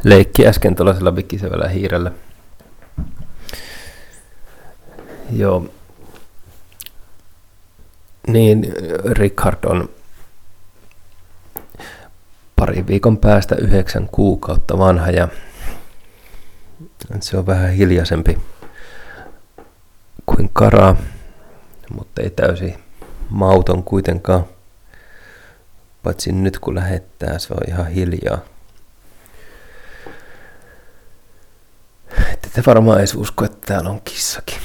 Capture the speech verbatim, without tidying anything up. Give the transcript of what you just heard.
leikki äsken tuollaisella vikisevällä hiirellä. Joo. Niin, Richard on pari viikon päästä yhdeksän kuukautta vanha ja se on vähän hiljaisempi kuin Kara, mutta ei täysin mauton kuitenkaan. Paitsi nyt kun lähettää, se on ihan hiljaa. Ette te varmaan edes usko, että täällä on kissakin.